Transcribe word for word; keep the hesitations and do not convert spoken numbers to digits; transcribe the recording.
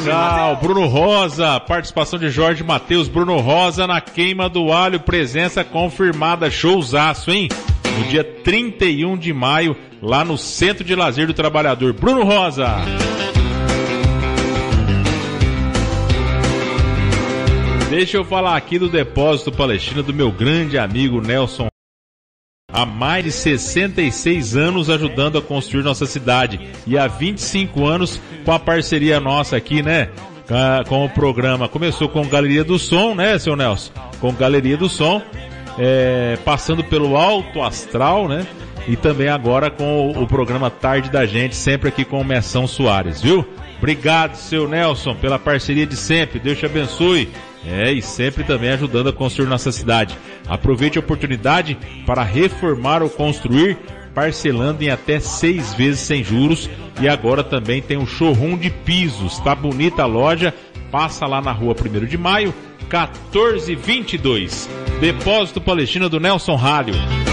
legal. Bruno Rosa, participação de Jorge Matheus. Bruno Rosa na queima do alho, presença confirmada. Showzaço, hein? No dia trinta e um de maio, lá no Centro de Lazer do Trabalhador. Bruno Rosa. Deixa eu falar aqui do Depósito Palestina do meu grande amigo Nelson. Há mais de sessenta e seis anos ajudando a construir nossa cidade. E há vinte e cinco anos com a parceria nossa aqui, né? Com o programa. Começou com Galeria do Som, né, seu Nelson? Com Galeria do Som. É, passando pelo Alto Astral, né? E também agora com o, o programa Tarde da Gente, sempre aqui com o Meção Soares, viu? Obrigado, seu Nelson, pela parceria de sempre. Deus te abençoe. É, e sempre também ajudando a construir nossa cidade. Aproveite a oportunidade para reformar ou construir, parcelando em até seis vezes sem juros. E agora também tem um showroom de pisos. Tá bonita a loja. Passa lá na rua primeiro de maio, quatorze vinte e dois. Depósito Palestina do Nelson Ralho.